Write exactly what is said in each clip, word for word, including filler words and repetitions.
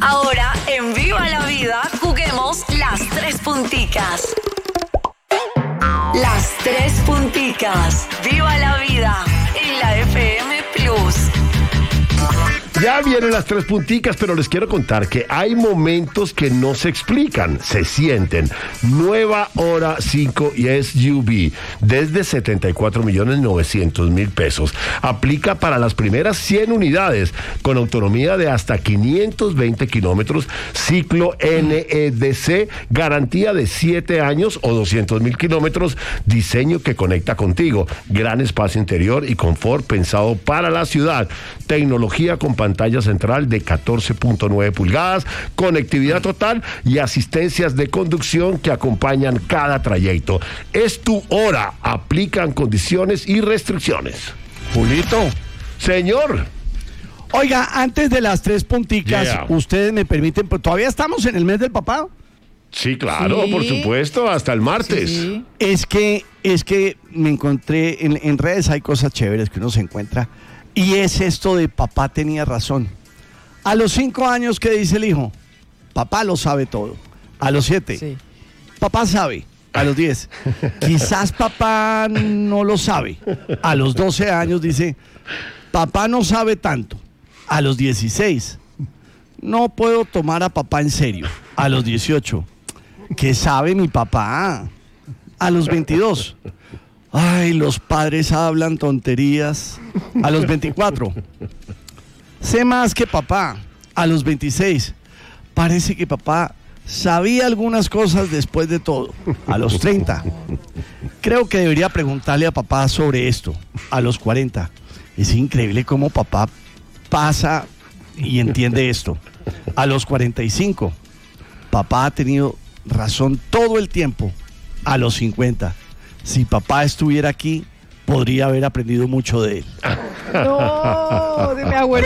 Ahora, en Viva la Vida, juguemos las tres punticas. Las tres punticas. Viva la Vida en la F M Plus. Ya vienen las tres punticas, pero les quiero contar que hay momentos que no se explican, se sienten. Nueva Hora cinco y S U V, desde setenta y cuatro millones novecientos mil pesos. Aplica para las primeras cien unidades, con autonomía de hasta quinientos veinte kilómetros, ciclo N E D C, garantía de siete años o doscientos mil kilómetros, diseño que conecta contigo, gran espacio interior y confort pensado para la ciudad, tecnología con pantalla central de catorce punto nueve pulgadas, conectividad total y asistencias de conducción que acompañan cada trayecto. Es tu hora. Aplican condiciones y restricciones. Julito. Señor. Oiga, antes de las tres punticas, Yeah. ustedes me permiten, pues, ¿todavía estamos en el mes del papá? Sí, claro, Sí. por supuesto, hasta el martes. Sí. Es que, es que me encontré, en, en redes hay cosas chéveres que uno se encuentra, y es esto de papá tenía razón. A los cinco años, ¿qué dice el hijo? Papá lo sabe todo. A los siete, Sí. papá sabe. A los diez, quizás papá no lo sabe. A los doce años dice, papá no sabe tanto. A los dieciséis, no puedo tomar a papá en serio. A los dieciocho, ¿qué sabe mi papá? A los veintidós, ay, los padres hablan tonterías. A los veinticuatro, sé más que papá. A los veintiséis, parece que papá sabía algunas cosas después de todo. A los treinta, creo que debería preguntarle a papá sobre esto. A los cuarenta, es increíble cómo papá pasa y entiende esto. A los cuarenta y cinco, papá ha tenido razón todo el tiempo. A los cincuenta, si papá estuviera aquí, podría haber aprendido mucho de él. No, de mi abuelo.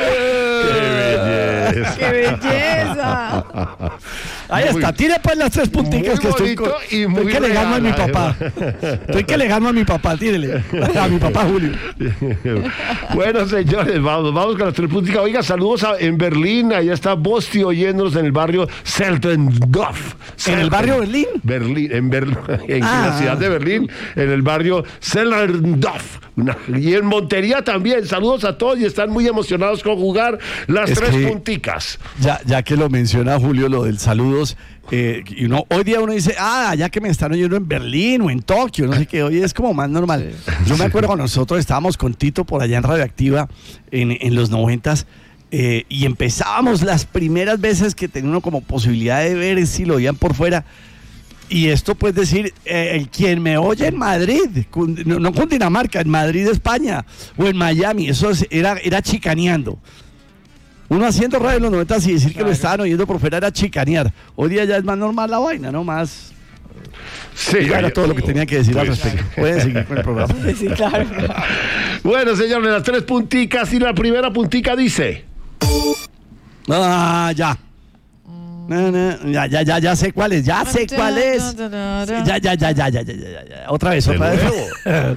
¡Qué belleza! ¡Qué belleza! Ahí Muy- está, tire pues las tres punticas muy que estoy, bonito co- y muy estoy que le gano a real, mi papá. Estoy que le gano a mi papá, tírele. A mi papá Julio. Bueno, señores, vamos, vamos con las tres punticas. Oiga, saludos a- en Berlín. Allá está Bosti oyéndonos en el barrio Zeltendorf. ¿En el barrio Berlín? Berlín, en, Berlín, en Ah. la ciudad de Berlín, en el barrio Zeltendorf. Una- Y en Montería también. Saludos a todos y están muy emocionados con jugar las Es tres que- punticas. Ya, ya que lo menciona Julio, lo del saludos, eh, y uno, hoy día uno dice, ah, ya que me están oyendo en Berlín o en Tokio, no sé qué, hoy es como más normal. Yo me acuerdo cuando nosotros estábamos con Tito por allá en Radioactiva en, en los noventas, eh, y empezábamos las primeras veces que tenía uno como posibilidad de ver si lo oían por fuera. Y esto pues decir, eh, quien me oye en Madrid, con- no, no con Dinamarca, en Madrid, España, o en Miami, eso es- era, era chicaneando. Uno haciendo radio en los noventas y decir que lo estaban oyendo por fuera era chicanear. Hoy día ya es más normal la vaina, ¿no? Más... Sí, Y era todo lo que tenía que decir al pues, respecto. Pueden seguir con el programa. Sí, claro. Bueno, señores, las tres punticas y la primera puntica dice... Ah, ya. No, no, ya, ya, ya, ya sé cuál es, ya sé cuál es. Sí, Ya, ya, ya, ya, ya, ya, ya, ya. Otra vez, De otra vez. nuevo.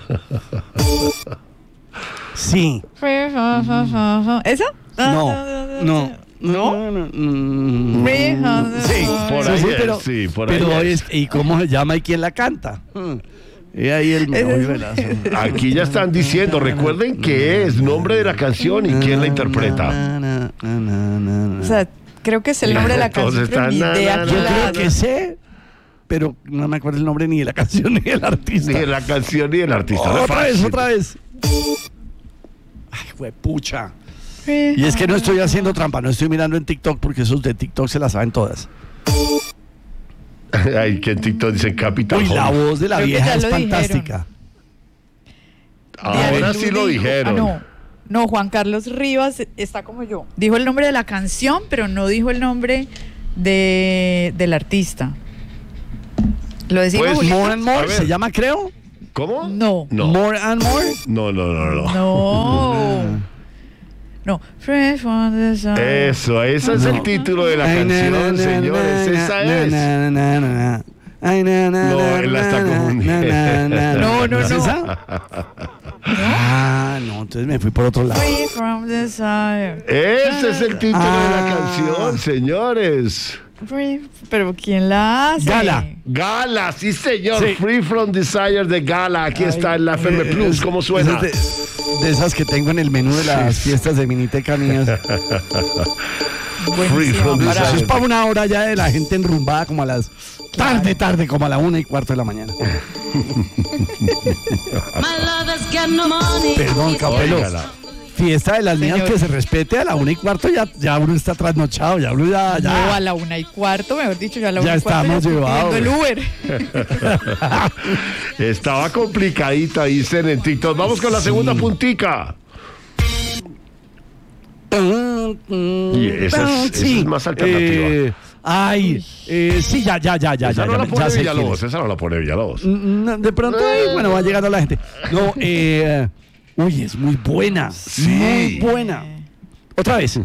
Sí. ¿Esa? No, no. ¿No? no, no. Sí, Por sí, ahí sí, es, pero, sí, por ahí pero es. es- ¿y cómo se llama y quién la canta? Y ahí el Ese mejor es- velazo. Aquí ya están diciendo, recuerden qué es, nombre de la canción y quién la interpreta. Na, na, na, na, na, na. O sea, creo que es el nombre de la Todos canción, pero están ni na, idea na, quién Yo na, la creo hace. que sé, pero no me acuerdo el nombre ni de la canción ni del artista. Ni de la canción ni del artista. no es Otra vez, fácil. otra vez. Ay, huepucha. Y es que no estoy haciendo trampa, no estoy mirando en TikTok porque esos de TikTok se las saben todas. Ay, que en TikTok dicen Capital Uy, la Home. voz de la Creo que vieja ya es lo dijeron. fantástica. Ahora Diana sí lo Lu dijo- dijeron. ah, no. No, Juan Carlos Rivas está como yo. Dijo el nombre de la canción, pero no dijo el nombre de, del artista. ¿Lo decimos, Pues, Julito? More and A More, ver. se llama, creo. ¿Cómo? No. No. More and More. No, no, no, no. No. No. Fresh from the sun. Eso, ese es el título de la Ay, na, na, canción, na, señores. na, Esa na, es. na, na, na, na. Ay, na, na, No, na, él la está na, confundiendo. na, na, na. No, no, ¿Es no. esa? Ah, no, entonces me fui por otro lado. Free from desire. Ese es el título Ah. de la canción, señores. Free- Pero ¿quién la hace? Gala. Gala, sí señor. Sí. Free from Desire de Gala. Aquí está en la F M Plus. ¿Cómo suena? De, de esas que tengo en el menú de las Sí. fiestas de Miniteca mías. Buenísima Free from para- Eso desire. es para una hora ya de la gente enrumbada como a las tarde, tarde, como a la una y cuarto de la mañana. Perdón, Capelo. Óigala. Fiesta de las mías Señor. que se respete a la una y cuarto, ya, ya uno está trasnochado, ya uno ya, ya. No, a la una y cuarto, mejor dicho, ya a la Ya una y cuarto. estamos estoy llevados. pidiendo el Uber. Estaba complicadita, dicen en TikTok. Vamos con la segunda puntica. Y esa es- esa es más alternativa. Eh, ay, eh, sí, ya, ya, ya, ya, Esa ya. no ya, la ya pone sé quién Villalobos, es. esa no la pone Villalobos. Mm, De pronto, ay, bueno, va llegando la gente. No, eh, uy, es muy buena. Sí. Muy buena. Otra vez.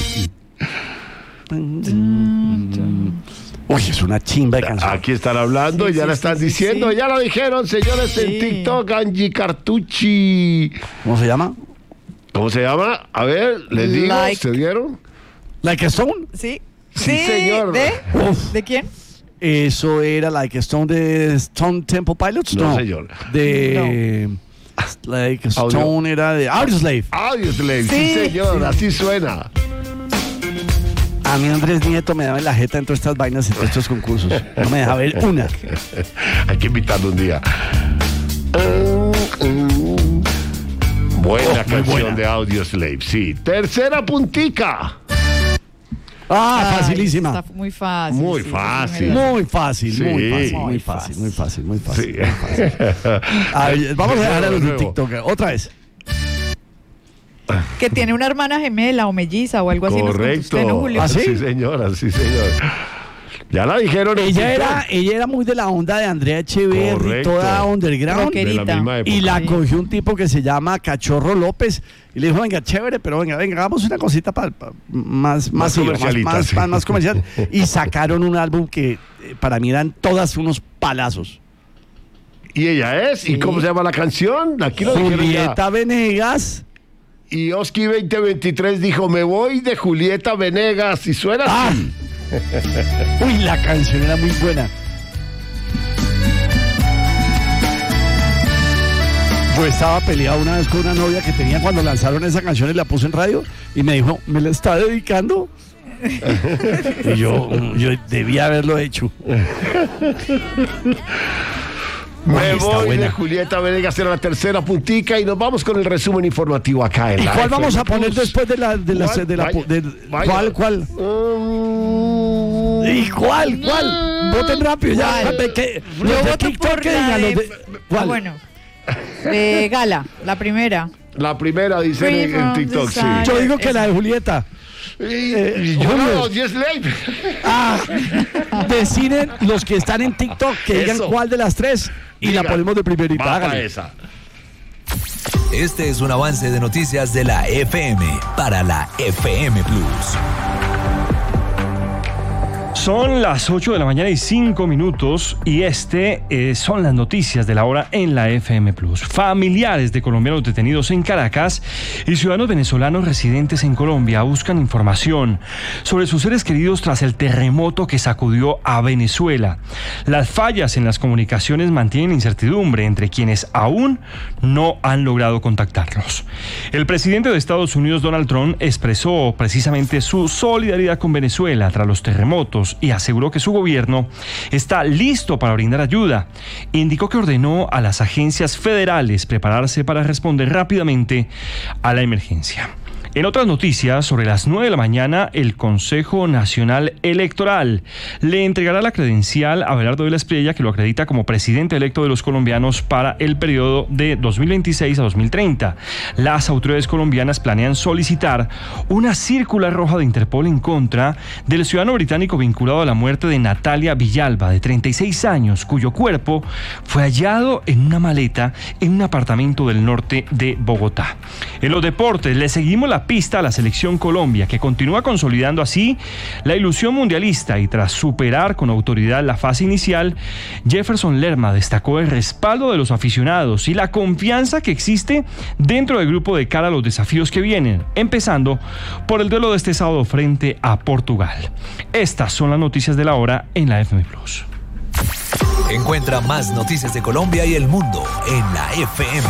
Uy, es una chimba de canción. Aquí están hablando, Sí, ya sí, la están sí, sí, diciendo, sí. ya lo dijeron, señores, en Sí. TikTok, Angie Cartucci. ¿Cómo se llama? ¿Cómo se llama? A ver, les digo, Like- ¿se dieron? Like a Stone. Sí. Sí, señor. ¿De? Uf. ¿De quién? Eso era Like a Stone de Stone Temple Pilots. No, No, señor. De Like a Audio. Stone era de Audioslave. Audioslave, sí, Sí. señor, así suena. A mí Andrés Nieto me daba en la jeta en todas estas vainas, en todos estos concursos. No me deja ver una. Hay que invitarlo un día. Buena Oh, muy canción buena. de Audioslave, sí. Tercera puntica. Ah, Ay, facilísima. Está muy fácil. Muy sí, fácil. sí, me la- Muy fácil, Sí. muy fácil, muy Muy fácil, fácil. muy fácil, muy fácil. Sí. muy fácil. A ver, vamos a dejar a los de Nuevo. TikTok. Otra vez. Que tiene una hermana gemela o melliza o algo así. nos contó Correcto. usted, ¿no, Julio? ¿Ah, sí? Sí, señora, sí, señor. Ya la dijeron en Ella TikTok. era, ella era muy de la onda de Andrea Echeverry, Correcto. toda underground. Rockerita. De la misma época. Y la Sí. cogió un tipo que se llama Cachorro López y le dijo, venga, chévere, pero venga, venga, hagamos una cosita pa- pa- más, Más más, más, comercialita, más, sí. más- más comercial. Y sacaron un álbum que eh, para mí eran todas unos palazos. Y ella es. ¿Y Sí. cómo se llama la canción? Aquí lo dijeron ya. Julieta Venegas. Y Oski veinte veintitrés dijo, me voy de Julieta Venegas. Y suena Ah. así. Uy, la canción era muy buena. Yo estaba peleado una vez con una novia que tenía cuando lanzaron esa canción y la puse en radio y me dijo, ¿me la está dedicando? Y yo, yo debía haberlo hecho. Me Uy, está voy buena. de Julieta Venegas, era la tercera puntica y nos vamos con el resumen informativo acá en ¿Y la cuál F M vamos a poner Plus. después de la... De la, ¿Cuál? de la- Vaya, de- vaya. ¿Cuál, cuál? Mm. ¿Y cuál, cuál? Voten rápido ya. ¿Cuál? ¿Qué- qué- Yo los de voto TikTok por que la digan, los de- de- ¿Cuál? Ah, bueno. De Gala, la primera. La primera dice Free en, en from TikTok, sí. desire. Yo digo que la de Julieta. Y, Eh, y yo yo no- no, Yes Late. Ah, deciden los que están en TikTok que digan Eso. cuál de las tres y la Diga. ponemos de primerita. Va pa' Hágale. esa. Este es un avance de noticias de la F M para la F M Plus. Son las ocho de la mañana y cinco minutos y este eh, son las noticias de la hora en la F M Plus. Familiares de colombianos detenidos en Caracas y ciudadanos venezolanos residentes en Colombia buscan información sobre sus seres queridos tras el terremoto que sacudió a Venezuela. Las fallas en las comunicaciones mantienen incertidumbre entre quienes aún no han logrado contactarlos. El presidente de Estados Unidos, Donald Trump, expresó precisamente su solidaridad con Venezuela tras los terremotos y aseguró que su gobierno está listo para brindar ayuda. Indicó que ordenó a las agencias federales prepararse para responder rápidamente a la emergencia. En otras noticias, sobre las nueve de la mañana, el Consejo Nacional Electoral le entregará la credencial a Abelardo de la Espriella, que lo acredita como presidente electo de los colombianos para el periodo de dos mil veintiséis a dos mil treinta. Las autoridades colombianas planean solicitar una círcula roja de Interpol en contra del ciudadano británico vinculado a la muerte de Natalia Villalba, de treinta y seis años, cuyo cuerpo fue hallado en una maleta en un apartamento del norte de Bogotá. En los deportes, le seguimos la la pista a la selección Colombia, que continúa consolidando así la ilusión mundialista, y tras superar con autoridad la fase inicial, Jefferson Lerma destacó el respaldo de los aficionados y la confianza que existe dentro del grupo de cara a los desafíos que vienen, empezando por el duelo de este sábado frente a Portugal. Estas son las noticias de la hora en la F M Plus. Encuentra más noticias de Colombia y el mundo en la F M.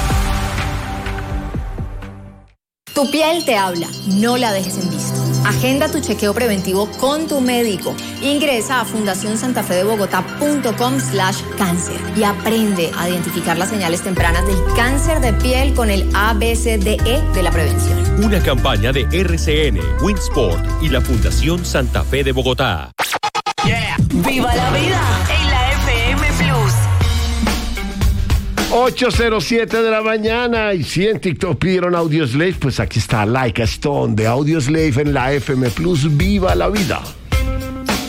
Tu piel te habla, no la dejes en visto. Agenda tu chequeo preventivo con tu médico. Ingresa a fundación santa fe de bogotá punto com slash cáncer y aprende a identificar las señales tempranas del cáncer de piel con el A B C D E de la prevención. Una campaña de R C N, Winsport y la Fundación Santa Fe de Bogotá. Yeah. ¡Viva la vida en la F M Plus! ocho cero siete de la mañana, y si en TikTok pidieron Audioslave, pues aquí está Like a Stone de Audioslave en la F M Plus. ¡Viva la vida!